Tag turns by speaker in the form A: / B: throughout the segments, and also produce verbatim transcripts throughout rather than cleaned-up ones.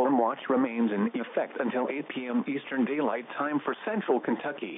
A: thunderstorm watch remains in effect until eight p m Eastern Daylight Time for central Kentucky.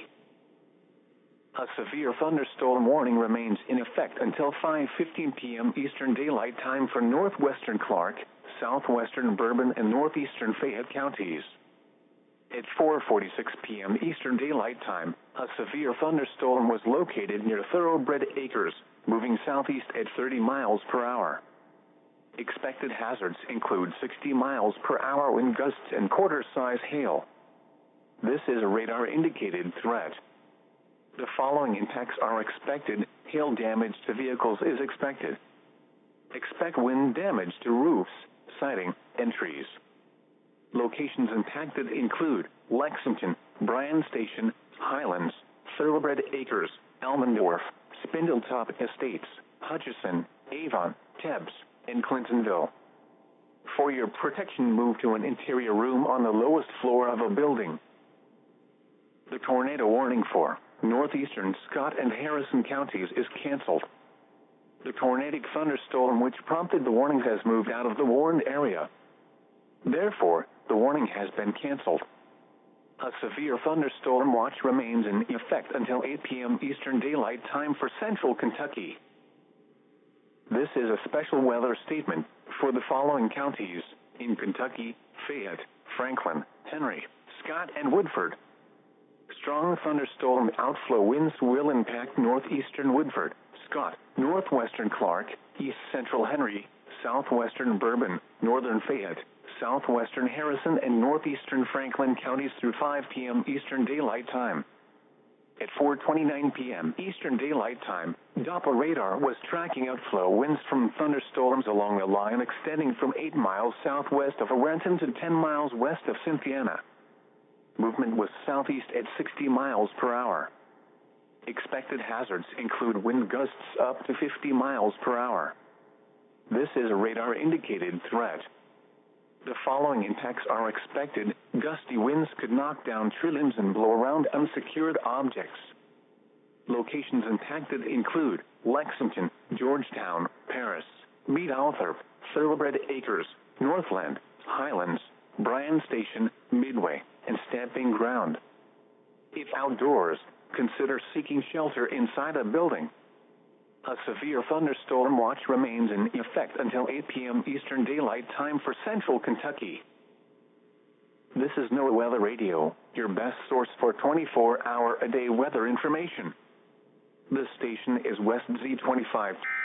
A: A severe thunderstorm warning remains in effect until five fifteen p m Eastern Daylight Time for northwestern Clark, southwestern Bourbon, and northeastern Fayette counties. At four forty-six p m Eastern Daylight Time, a severe thunderstorm was located near Thoroughbred Acres, moving southeast at thirty miles per hour. Expected hazards include sixty miles per hour wind gusts and quarter-size hail. This is a radar-indicated threat. The following impacts are expected. Hail damage to vehicles is expected. Expect wind damage to roofs, siding, and trees. Locations impacted include Lexington, Bryan Station, Highlands, Thoroughbred Acres, Elmendorf, Spindletop Estates, Hutchison, Avon, Tebbs, and Clintonville. For your protection, move to an interior room on the lowest floor of a building. The tornado warning for northeastern Scott and Harrison counties is canceled. The tornadic thunderstorm which prompted the warning has moved out of the warned area. Therefore, the warning has been canceled. A severe thunderstorm watch remains in effect until eight p m Eastern Daylight Time for central Kentucky. This is a special weather statement for the following counties in Kentucky: Fayette, Franklin, Henry, Scott, and Woodford. Strong thunderstorm outflow winds will impact northeastern Woodford, Scott, northwestern Clark, east central Henry, southwestern Bourbon, northern Fayette, southwestern Harrison, and northeastern Franklin counties through five p m Eastern Daylight Time. At four twenty-nine p m Eastern Daylight Time, Doppler radar was tracking outflow winds from thunderstorms along a line extending from eight miles southwest of Arenton to ten miles west of Cynthiana. Movement was southeast at sixty miles per hour. Expected hazards include wind gusts up to fifty miles per hour. This is a radar-indicated threat. The following impacts are expected. Gusty winds could knock down tree limbs and blow around unsecured objects. Locations impacted include Lexington, Georgetown, Paris, Mead Althorp, Thoroughbred Acres, Northland, Highlands, Bryan Station, Midway, and Stamping Ground. If outdoors, consider seeking shelter inside a building. A severe thunderstorm watch remains in effect until eight p m Eastern Daylight Time for central Kentucky. This is NOAA Weather Radio, your best source for twenty-four hour a day weather information. This station is West Z twenty-five.